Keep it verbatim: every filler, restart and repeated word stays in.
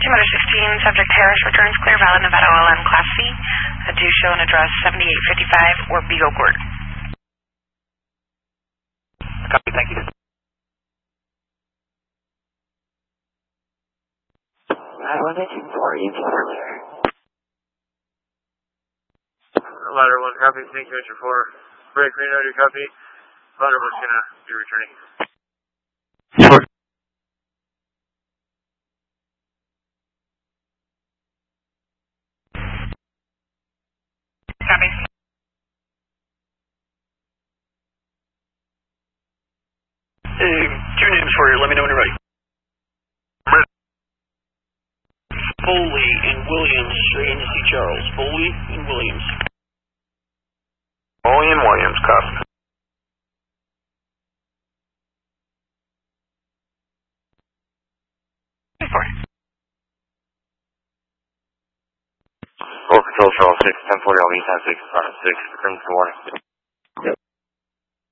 Motor sixteen, subject Harris returns clear, valid Nevada O L M Class C. Uh, do show an address seventy-eight fifty-five or Beagle Court. Copy, thank you. I was looking for you earlier. Ladder one, copy, signature four. Break, Reno, do copy. Ladder one's gonna be returning. Sure. Copy. Uh, two names for you, let me know when you're ready. Foley and Williams, straight in to see Charles. Foley and Williams. Foley and Williams, copy. Full control, Charles six, ten forty, I'll be time six, six, Crimson warning.